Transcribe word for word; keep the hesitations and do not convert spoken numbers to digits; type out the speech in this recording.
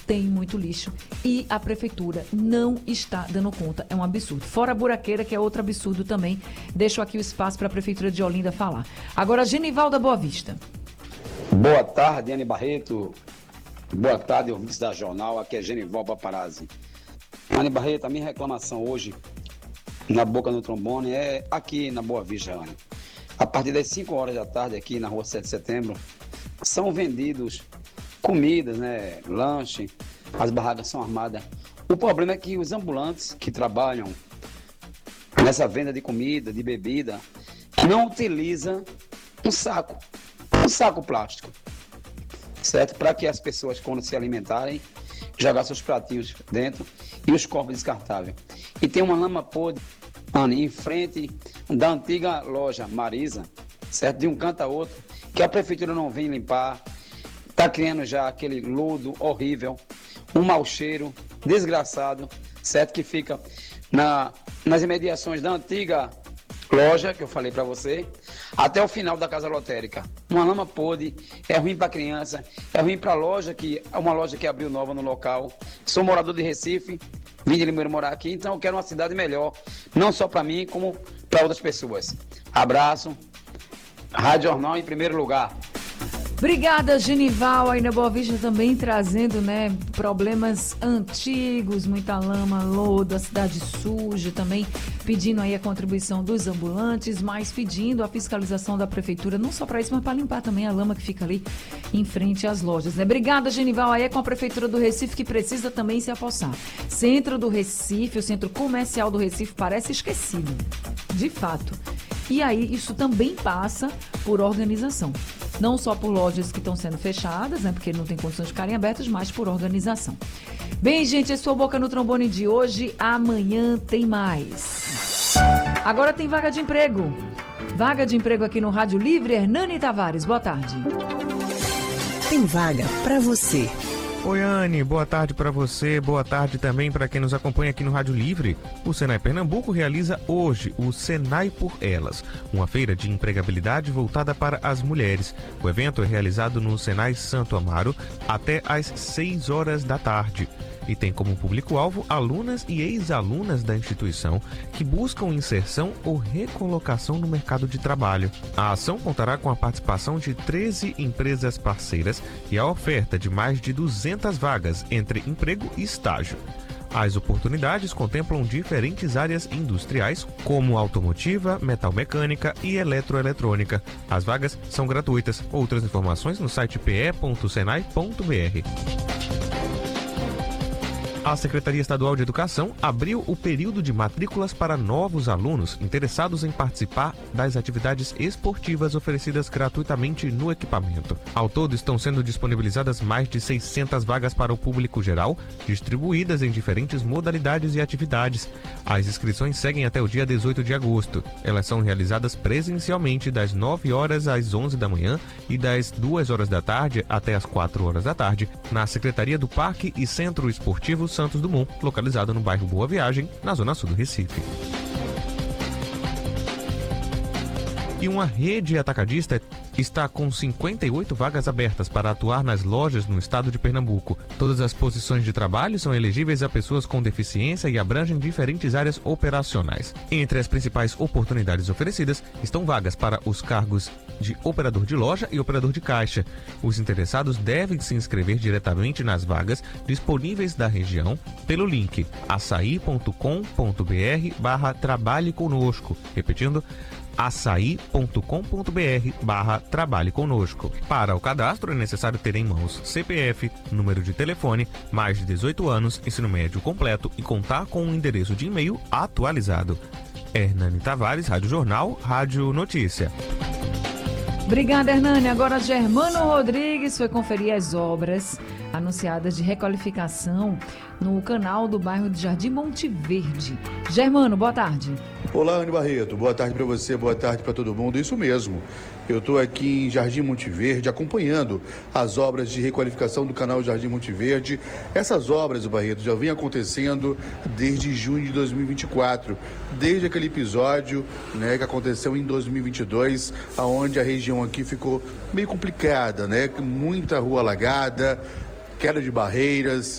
tem muito lixo e a prefeitura não está dando conta. É um absurdo. Fora a buraqueira, que é outro absurdo também. Deixo aqui o espaço para a prefeitura de Olinda falar. Agora, Genivalda Boa Vista. Boa tarde, Anne Barreto. Boa tarde, ouvintes da Jornal. Aqui é Genival Paparazzi. Anne Barreto, a minha reclamação hoje na Boca do Trombone é aqui na Boa Vista, Anne. A partir das cinco horas da tarde, aqui na rua sete de setembro, são vendidos comidas, né, lanche, as barracas são armadas. O problema é que os ambulantes que trabalham nessa venda de comida, de bebida, não utilizam um saco, um saco plástico, certo? Para que as pessoas, quando se alimentarem, jogar seus pratinhos dentro e os copos descartáveis. E tem uma lama podre, Anne, em frente da antiga loja Marisa, certo? De um canto a outro, que a prefeitura não vem limpar, está criando já aquele lodo horrível, um mau cheiro desgraçado, certo? Que fica na, nas imediações da antiga loja, que eu falei para você, até o final da casa lotérica. Uma lama podre, é ruim para a criança, é ruim para a loja, que é uma loja que abriu nova no local. Sou morador de Recife, vim de Limeira morar aqui, então eu quero uma cidade melhor, não só para mim, como para outras pessoas. Abraço. Rádio Jornal em primeiro lugar. Obrigada, Genival, aí na Boa Vista também trazendo, né, problemas antigos, muita lama, lodo, a cidade suja também, pedindo aí a contribuição dos ambulantes, mas pedindo a fiscalização da prefeitura, não só para isso, mas para limpar também a lama que fica ali em frente às lojas, né? Obrigada, Genival, aí é com a prefeitura do Recife que precisa também se apossar. Centro do Recife, o centro comercial do Recife parece esquecido, de fato. E aí isso também passa por organização. Não só por lojas que estão sendo fechadas, né, porque não tem condições de ficarem abertas, mas por organização. Bem, gente, esse foi o Boca no Trombone de hoje. Amanhã tem mais. Agora tem vaga de emprego. Vaga de emprego aqui no Rádio Livre. Hernani Tavares, boa tarde. Tem vaga para você. Oi, Anne, boa tarde para você, boa tarde também para quem nos acompanha aqui no Rádio Livre. O Senai Pernambuco realiza hoje o Senai por Elas, uma feira de empregabilidade voltada para as mulheres. O evento é realizado no Senai Santo Amaro até às seis horas da tarde. E tem como público-alvo alunas e ex-alunas da instituição que buscam inserção ou recolocação no mercado de trabalho. A ação contará com a participação de treze empresas parceiras e a oferta de mais de duzentas vagas entre emprego e estágio. As oportunidades contemplam diferentes áreas industriais, como automotiva, metalmecânica e eletroeletrônica. As vagas são gratuitas. Outras informações no site p e ponto senai ponto b r. A Secretaria Estadual de Educação abriu o período de matrículas para novos alunos interessados em participar das atividades esportivas oferecidas gratuitamente no equipamento. Ao todo, estão sendo disponibilizadas mais de seiscentas vagas para o público geral, distribuídas em diferentes modalidades e atividades. As inscrições seguem até o dia dezoito de agosto. Elas são realizadas presencialmente das nove horas às onze da manhã e das duas horas da tarde até as quatro horas da tarde, na Secretaria do Parque e Centro Esportivo Santos Dumont, localizado no bairro Boa Viagem, na zona sul do Recife. E uma rede atacadista está com cinquenta e oito vagas abertas para atuar nas lojas no estado de Pernambuco. Todas as posições de trabalho são elegíveis a pessoas com deficiência e abrangem diferentes áreas operacionais. Entre as principais oportunidades oferecidas estão vagas para os cargos de operador de loja e operador de caixa. Os interessados devem se inscrever diretamente nas vagas disponíveis da região pelo link açaí ponto com ponto b r barra trabalhe conosco. Repetindo, açaí ponto com ponto b r barra trabalhe conosco. Para o cadastro é necessário ter em mãos C P F, número de telefone, mais de dezoito anos, ensino médio completo e contar com um endereço de e-mail atualizado. Hernani Tavares, Rádio Jornal, Rádio Notícia. Obrigada, Hernani. Agora, Germano Rodrigues foi conferir as obras anunciadas de requalificação no canal do bairro de Jardim Monte Verde. Germano, boa tarde. Olá, Anne Barreto. Boa tarde para você, boa tarde para todo mundo. Isso mesmo. Eu estou aqui em Jardim Monte Verde acompanhando as obras de requalificação do canal Jardim Monte Verde. Essas obras, Barreto, já vêm acontecendo desde junho de dois mil e vinte e quatro, desde aquele episódio, né, que aconteceu em dois mil e vinte e dois, onde a região aqui ficou meio complicada, né, muita rua alagada, queda de barreiras,